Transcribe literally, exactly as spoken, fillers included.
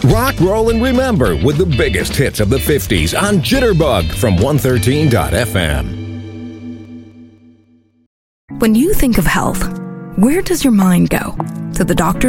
Rock, roll, and remember with the biggest hits of the fifties on Jitterbug from one thirteen F M. When you think of health, where does your mind go? To the doctor?